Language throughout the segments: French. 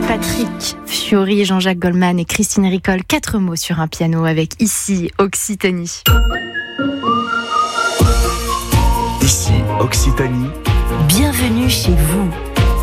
Patrick Fiori, Jean-Jacques Goldman et Christine Ricol. 4 mots sur un piano avec Ici Occitanie. Ici Occitanie. Bienvenue chez vous.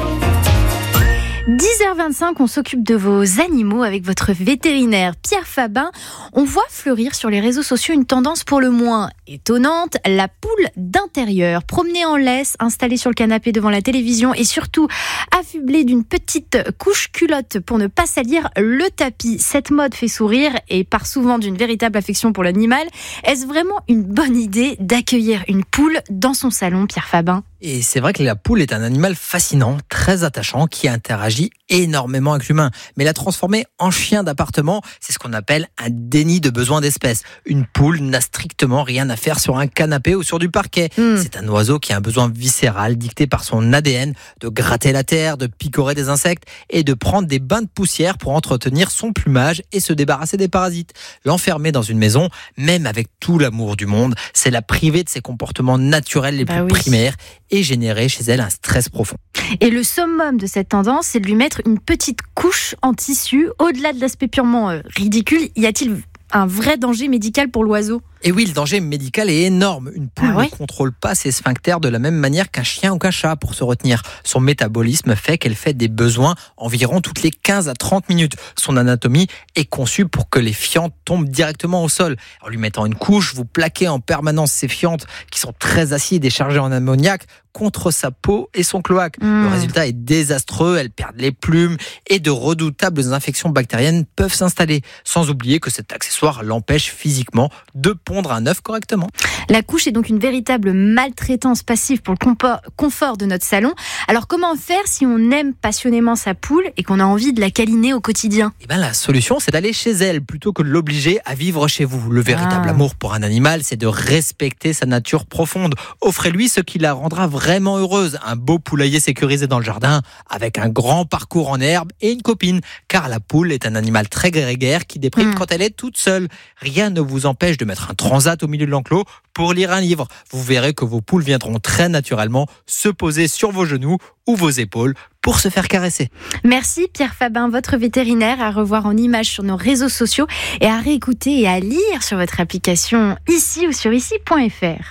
10h25, on s'occupe de vos animaux avec votre vétérinaire Pierre Fabin. On voit fleurir sur les réseaux sociaux une tendance pour le moins étonnante, la poule d'intérieur. Promenée en laisse, installée sur le canapé devant la télévision et surtout affublée d'une petite couche culotte pour ne pas salir le tapis. Cette mode fait sourire et part souvent d'une véritable affection pour l'animal. Est-ce vraiment une bonne idée d'accueillir une poule dans son salon, Pierre Fabin ? Et c'est vrai que la poule est un animal fascinant, très attachant, qui interagit énormément avec l'humain. Mais la transformer en chien d'appartement, c'est ce qu'on appelle un déni de besoin d'espèce. Une poule n'a strictement rien à faire sur un canapé ou sur du parquet. C'est un oiseau qui a un besoin viscéral dicté par son ADN de gratter la terre, de picorer des insectes et de prendre des bains de poussière pour entretenir son plumage et se débarrasser des parasites. L'enfermer dans une maison, même avec tout l'amour du monde, c'est la priver de ses comportements naturels les plus primaires et générer chez elle un stress profond. Et le summum de cette tendance, c'est de lui mettre une petite couche en tissu. Au-delà de l'aspect purement ridicule, y a-t-il un vrai danger médical pour l'oiseau ? Et oui, le danger médical est énorme. Une poule ne contrôle pas ses sphincters de la même manière qu'un chien ou qu'un chat pour se retenir. Son métabolisme fait qu'elle fait des besoins environ toutes les 15 à 30 minutes. Son anatomie est conçue pour que les fientes tombent directement au sol. En lui mettant une couche, vous plaquez en permanence ces fientes qui sont très acides et chargées en ammoniac contre sa peau et son cloaque. Le résultat est désastreux, elles perdent les plumes et de redoutables infections bactériennes peuvent s'installer. Sans oublier que cet accessoire l'empêche physiquement de pondre un œuf correctement. La couche est donc une véritable maltraitance passive pour le confort de notre salon. Alors comment faire si on aime passionnément sa poule et qu'on a envie de la câliner au quotidien ? La solution, c'est d'aller chez elle plutôt que de l'obliger à vivre chez vous. Le véritable amour pour un animal, c'est de respecter sa nature profonde. Offrez-lui ce qui la rendra vraiment heureuse. Un beau poulailler sécurisé dans le jardin avec un grand parcours en herbe et une copine. Car la poule est un animal très grégaire qui déprime quand elle est toute seule. Rien ne vous empêche de mettre un transat au milieu de l'enclos pour lire un livre. Vous verrez que vos poules viendront très naturellement se poser sur vos genoux ou vos épaules pour se faire caresser. Merci Pierre Fabin, votre vétérinaire, à revoir en images sur nos réseaux sociaux et à réécouter et à lire sur votre application ici ou sur ici.fr.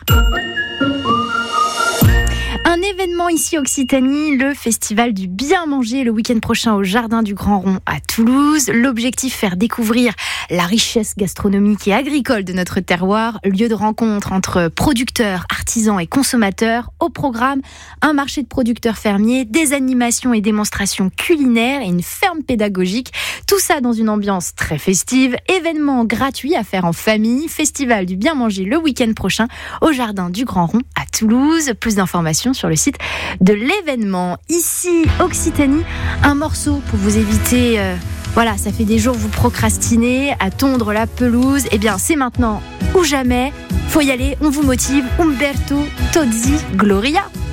Un événement ici Occitanie, le festival du bien manger le week-end prochain au Jardin du Grand Rond à Toulouse. L'objectif, faire découvrir la richesse gastronomique et agricole de notre terroir, lieu de rencontre entre producteurs, artisans et consommateurs. Au programme, un marché de producteurs fermiers, des animations et démonstrations culinaires et une ferme pédagogique. Tout ça dans une ambiance très festive. Événement gratuit à faire en famille. Festival du bien manger le week-end prochain au Jardin du Grand Rond à Toulouse. Plus d'informations sur le site de l'événement. Ici Occitanie, un morceau pour vous éviter... ça fait des jours vous procrastinez à tondre la pelouse. Eh bien, c'est maintenant ou jamais. Faut y aller, on vous motive. Umberto Tozzi, Gloria.